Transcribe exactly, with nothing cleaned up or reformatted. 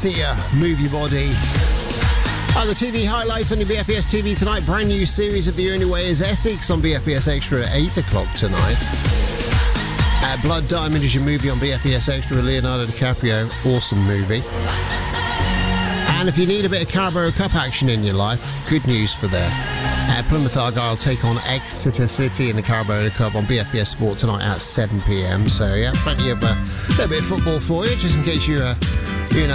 Sia, Move Your Body. Other T V highlights on your B F B S T V tonight. Brand new series of The Only Way is Essex on B F B S Extra at eight o'clock tonight. Uh, Blood Diamond is your movie on B F B S Extra with Leonardo DiCaprio. Awesome movie. And if you need a bit of Carabao Cup action in your life, good news for there. Uh, Plymouth Argyle take on Exeter City in the Carabao Cup on B F B S Sport tonight at seven p m. So yeah, plenty of uh, a little bit of football for you, just in case you uh,